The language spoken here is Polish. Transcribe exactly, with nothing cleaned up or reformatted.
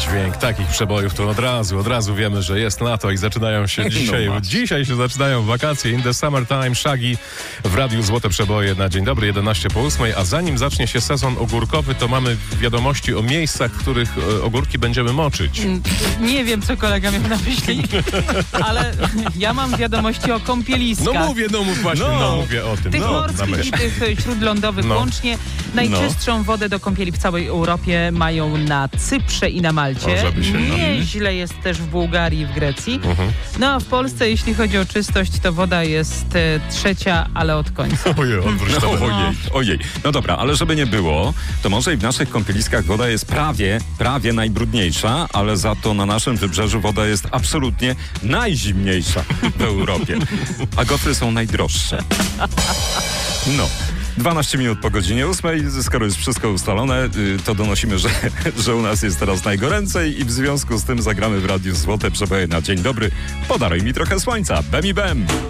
dźwięk takich przebojów, to od razu, od razu wiemy, że jest lato i zaczynają się dzisiaj, No dzisiaj się zaczynają wakacje. In the summertime, Shaggy w Radiu Złote Przeboje na dzień dobry, jedenaście po ósmej, a zanim zacznie się sezon ogórkowy, to mamy wiadomości o miejscach, w których e, ogórki będziemy moczyć. Nie wiem, co kolega miał na myśli, ale ja mam wiadomości o kąpieliskach. No mówię, no mów właśnie, no, no mówię o tym. Tych no, morskich i tych śródlądowych No. łącznie. Najczystszą wodę do kąpieli w całej Europie mają na Cyprze i na Malcie. O, żeby się, no. Nieźle jest też w Bułgarii i w Grecji. Mhm. No a w Polsce, jeśli chodzi o czystość, to woda jest e, trzecia, ale od końca. Ojej, odwróć to. Ojej, ojej. No dobra, ale żeby nie było, to może i w naszych kąpieliskach woda jest prawie, prawie najbrudniejsza, ale za to na naszym wybrzeżu woda jest absolutnie najzimniejsza w Europie. A gofry są najdroższe. No. dwanaście minut po godzinie ósmej, skoro jest wszystko ustalone, to donosimy, że, że u nas jest teraz najgoręcej i w związku z tym zagramy w Radiu Złote Przeboje na dzień dobry. Podaruj mi trochę słońca. Bem i bem!